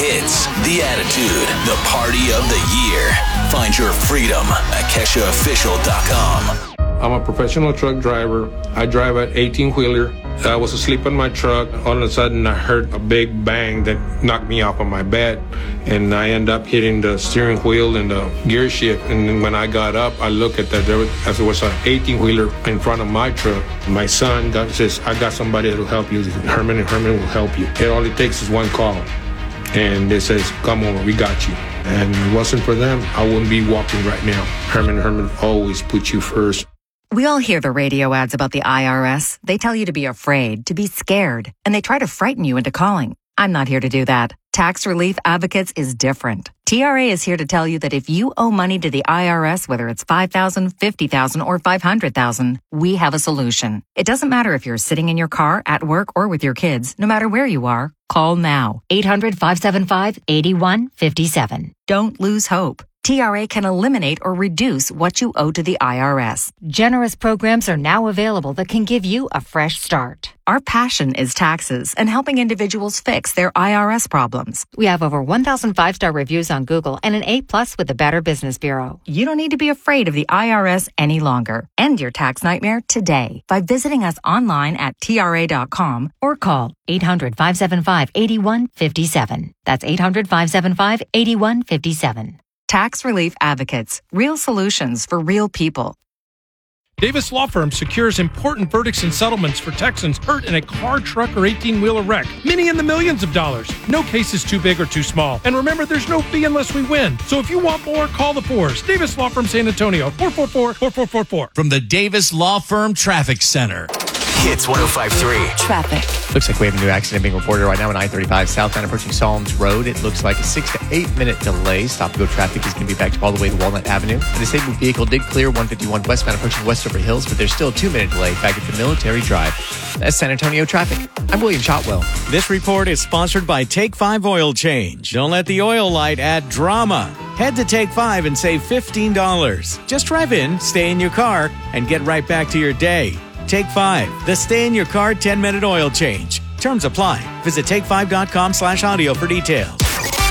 hits, the attitude, the party of the year. Find your freedom at KeshaOfficial.com. I'm a professional truck driver. I drive an 18-wheeler. I was asleep in my truck. All of a sudden, I heard a big bang that knocked me off of my bed. And I end up hitting the steering wheel and the gear shift. And then when I got up, I looked at that. There was an 18-wheeler in front of my truck. My son says, I got somebody that will help you. Herman, and Herman will help you. And all it takes is one call. And they says, come over, we got you. And if it wasn't for them, I wouldn't be walking right now. Herman always put you first. We all hear the radio ads about the IRS. They tell you to be afraid, to be scared, and they try to frighten you into calling. I'm not here to do that. Tax Relief Advocates is different. TRA is here to tell you that if you owe money to the IRS, whether it's $5,000, $50,000, or $500,000, we have a solution. It doesn't matter if you're sitting in your car, at work, or with your kids. No matter where you are, call now. 800-575-8157. Don't lose hope. TRA can eliminate or reduce what you owe to the IRS. Generous programs are now available that can give you a fresh start. Our passion is taxes and helping individuals fix their IRS problems. We have over 1,000 5-star reviews on Google and an A+ with the Better Business Bureau. You don't need to be afraid of the IRS any longer. End your tax nightmare today by visiting us online at TRA.com or call 800-575-8157. That's 800-575-8157. Tax Relief Advocates. Real solutions for real people. Davis Law Firm secures important verdicts and settlements for Texans hurt in a car, truck, or 18-wheeler wreck. Many in the millions of dollars. No case is too big or too small. And remember, there's no fee unless we win. So if you want more, call the Fours. Davis Law Firm San Antonio, 444-4444. From the Davis Law Firm Traffic Center. Hits 105.3. Traffic. Looks like we have a new accident being reported right now on I-35 southbound approaching Solms Road. It looks like a 6 to 8 minute delay. Stop-and-go traffic is going to be backed up all the way to Walnut Avenue. A disabled vehicle did clear 151 westbound approaching Westover Hills, but there's still a 2-minute delay back at the Military Drive. That's San Antonio traffic. I'm William Shotwell. This report is sponsored by Take 5 Oil Change. Don't let the oil light add drama. Head to Take 5 and save $15. Just drive in, stay in your car, and get right back to your day. Take 5, the stay-in-your-car 10-minute oil change. Terms apply. Visit take5.com/audio for details.